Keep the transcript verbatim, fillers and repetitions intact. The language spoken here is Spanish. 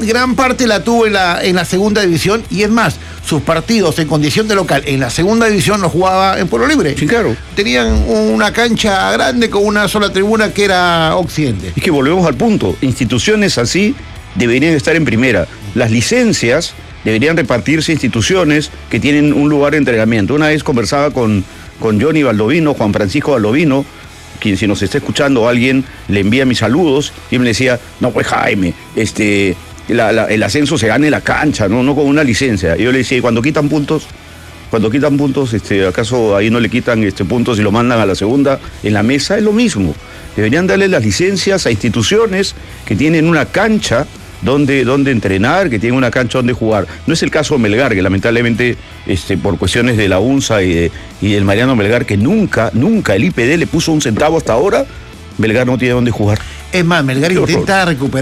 gran parte la tuvo en la, en la segunda división, y es más, sus partidos en condición de local en la segunda división los jugaba en Pueblo Libre. Sí, claro. Tenían una cancha grande con una sola tribuna que era Occidente. Es que volvemos al punto, instituciones así deberían estar en primera. Las licencias deberían repartirse instituciones que tienen un lugar de entrenamiento. Una vez conversaba con, con Johnny Baldovino, Juan Francisco Baldovino, quien si nos está escuchando alguien le envía mis saludos, y me decía, no pues Jaime, este, la, la, el ascenso se gana en la cancha, no, no con una licencia. Y yo le decía, ¿y cuando quitan puntos? Cuando quitan puntos, este, ¿acaso ahí no le quitan este, puntos y lo mandan a la segunda? En la mesa es lo mismo. Deberían darle las licencias a instituciones que tienen una cancha donde, donde entrenar, que tienen una cancha donde jugar. No es el caso de Melgar, que lamentablemente este, por cuestiones de la UNSA y, de, y del Mariano Melgar, que nunca, nunca el I P D le puso un centavo hasta ahora, Melgar no tiene donde jugar. Es más, Melgar intenta recuperar